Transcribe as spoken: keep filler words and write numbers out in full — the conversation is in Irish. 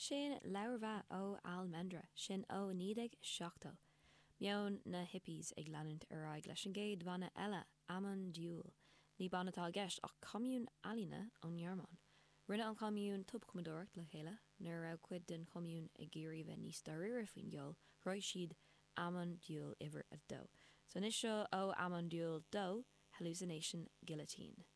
Sin leabhar ó almendra sin ó nídig seachtal. Meon na hippies ag leanúint ar aig leis an géad bhanna eile Amman Duel. Ní bannatá gceist ach commún alína an Gearmán. Rinne an commún tubcommadóireacht le chéile, nuair raibh cuid den commún ag géirí bheith níos doireamh faoin gheol, roiigh siad Amman Duel iver a dó. So is seo ó Amman Duel dó, Hallucination Guillotine.